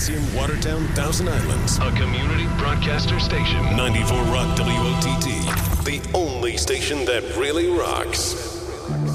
Coliseum, Watertown, Thousand Islands. A community broadcaster station. 94 Rock WOTT. The only station that really rocks.